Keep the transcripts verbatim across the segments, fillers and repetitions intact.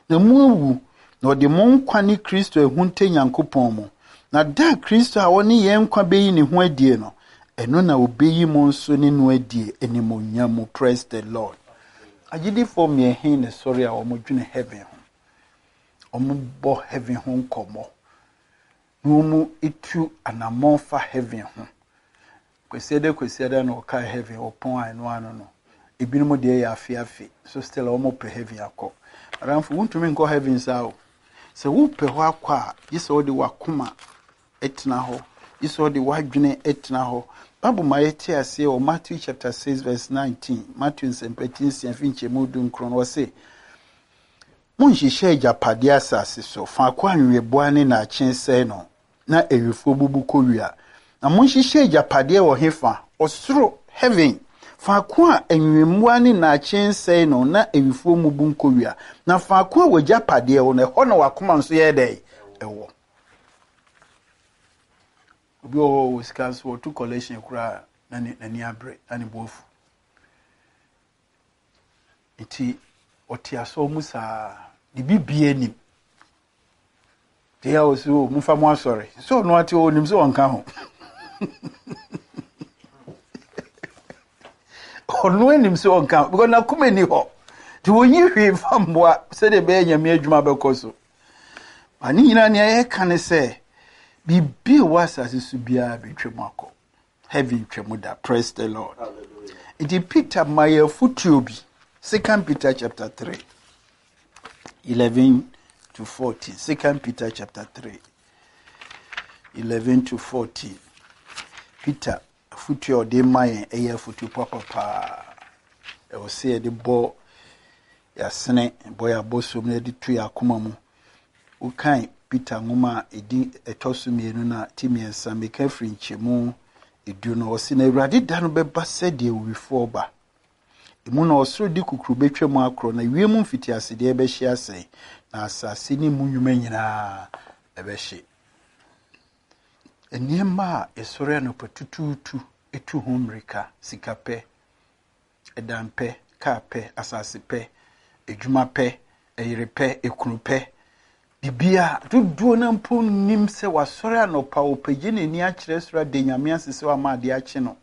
na mu awu na ɔde mo nkwa ne Kristo ehunte Nyankopɔn mu na da Kristo a wɔne yɛn nkwa beyi ne ho adie no eno na obeyi mo nso ne no adie enimonyam mu. Praise the Lord. Agidi for me hin ne sorry a omo dwene heaven ho omo bo heaven ho nkomo no mu itu anamon fa heaven ho kwesiede kwesiede na oka heaven opon anu anu no ebinum de ya afi afi so still omo pe heaven akọ aramfo wuntumi nko heaven sao se wo pe ho akwa yise odi wakoma etna ho yise odi wadwene etna ho Bible mayetia say o Matthew chapter six verse nineteen. Matthew seventeen finche mudu nkron wo say Munhihye ajapade asase so fa kwa anweboa ne na akyense no na ewifo bubu kowia na munhihye ajapade wo hefa osoro heaven fa kwa anwemua ne na akyense no na ewifo mubu nkowia na fa kwa wajapade wo ne ho na wakoma nso ye dai ewo obi o sika so to collection kura na ni abre ani bofu iti otiaso musa di bibie nim te ya oso mufa mo asore so no ati o nim so onka ho ono nim so onka because na kuma ni ho ti wonyi hwe famboa se de be nyame adwuma bekoso ani nyina ne ye kan se bibi wasase su bia betwem akọ heaven twemu da. Praise the Lord. Hallelujah. It Peter my futuobi Second Peter chapter three eleven to fourteen. Second Peter chapter three eleven to fourteen. Peter futuo de my eye futu papa pa e o se de bo ya sene bo ya bosom na de tu ya akoma mu ukan Peter ngoma edi etosumienu na timiensa meka frinchemu edu no osi na Awurade da no beba sede wifo ba emu na osoro di kukuru betwemu akro na wiemu mfiti asede ebe hye asai na asase ni munwuma nyina ebe hye eniema esore no patututu etu homrika sikape edampe kape asase pe edwuma pe eyirepe ekunupe bibia dudu na mpo nim se wasore anopa opagye nani akire sura de nyame asese wa ma de akye no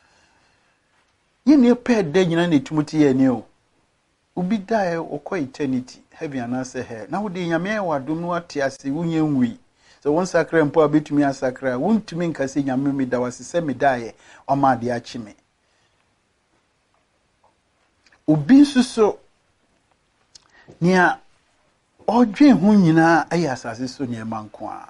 yini pe de nyina na etumuti ye ne o ubi dae okọ eternity heaven anase he na wo de nyame wa dum no ate ase wunye nwi so won sakra mpo abetumi asakra wontumi nkase nyame me da wasese me dae o ma de akye me ubi nsuso nia odwe hu nyina ayi asase so ne manko a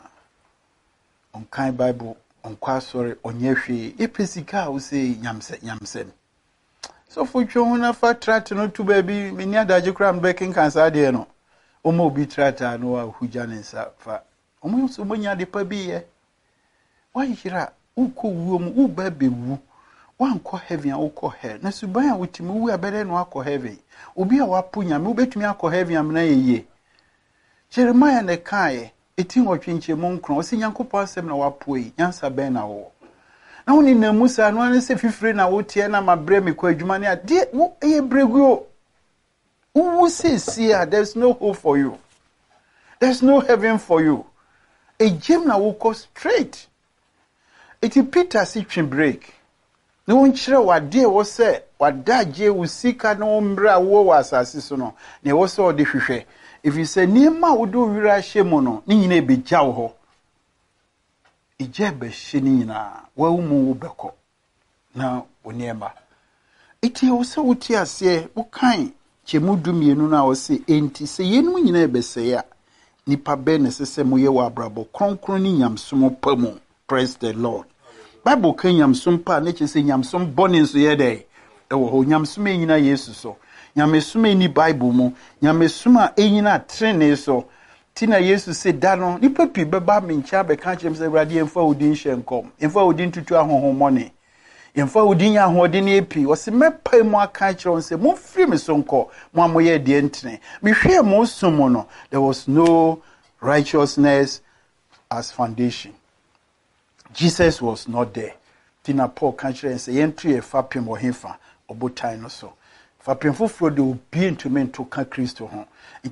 onkan Bible onkwa sori onye hwe epesika wo se nyamse nyamse so for twa na fa trat no to baby meni adaje kram baking cancer de no omo obi trata no a hugya ne nsa fa omo so monya de pa bi ye wan hira uko wuo mu u ba bewu wan ko heaven uko hell na suban a wutimi wu abere no akọ heaven obi a wapo nyame obetumi akọ heaven amna yeye Jeremiah ne kae etin otwinche mu nkron o se Nyankopɔ asɛm na wapoi nyansa bɛn na wo na woni na Musa no ane se fifire na wotie na mabre me kɔ adwuma ne ade wo eye breguo wo se see there's no hope for you, there's no heaven for you e gem na wo kɔ straight eti Peter si twen break ne won kyerɛ wade wo se wadaje wo sika na wo mbra wo wa asase so no ne wo se ode hwehwɛ. If you say Nima wodo wira shemono, ni nyine beja wo ho. Ije be hye ni nyina, wa umu wo beko na oniema. Iti wo se wuti ase, wo kan chemu dumienu na wo se enti se yenu nyina be se ya. Nipa be ne sese moye wa abrabo kronkron ni nyamsom pamu. Praise the Lord. Bible kan nyamsom pa ne che se nyamsom bone nso ye dai. Ewo ho nyamsom nyina Yesu so. Nyamesuma ni Bible mu nyamesuma enyina trene so tina Yesu se da no nipa pi beba me ncha be ka chem se Awurade emfa odin hyenkom emfa odin tutu ahohomone emfa odin ya hoden epi o se mepa mu aka kire on se mo firi me so nko mo amoye de entene me hwe mo sumo no there was no righteousness as foundation. Jesus was not there. Tina Paul ka kire se yentu e fapem wo hefa obotan no so Fa penfoforo de obi ntumi nto ka Kristo ho